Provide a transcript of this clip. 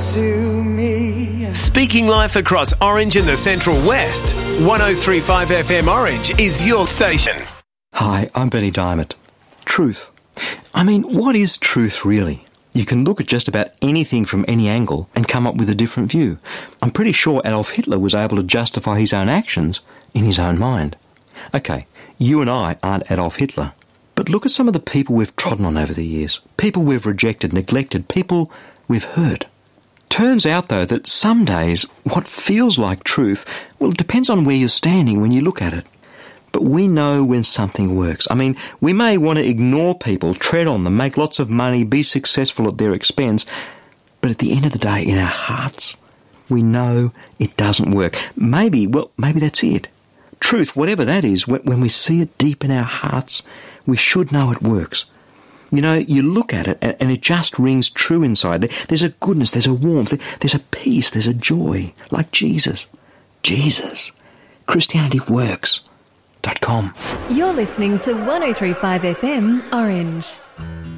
to me. Speaking life across Orange and the Central West, 103.5 FM Orange is your station. Hi, I'm Benny Diamond. Truth. I mean, what is truth really? You can look at just about anything from any angle and come up with a different view. I'm pretty sure Adolf Hitler was able to justify his own actions in his own mind. Okay, you and I aren't Adolf Hitler, but look at some of the people we've trodden on over the years. People we've rejected, neglected, people we've hurt. Turns out, though, that some days what feels like truth, well, it depends on where you're standing when you look at it. But we know when something works. I mean, we may want to ignore people, tread on them, make lots of money, be successful at their expense, but at the end of the day, in our hearts, we know it doesn't work. Maybe that's it. Truth, whatever that is, when we see it deep in our hearts, we should know it works. You know, you look at it and it just rings true inside. There's a goodness, there's a warmth, there's a peace, there's a joy, like Jesus. Jesus. Christianity works. .com. You're listening to 103.5 FM Orange.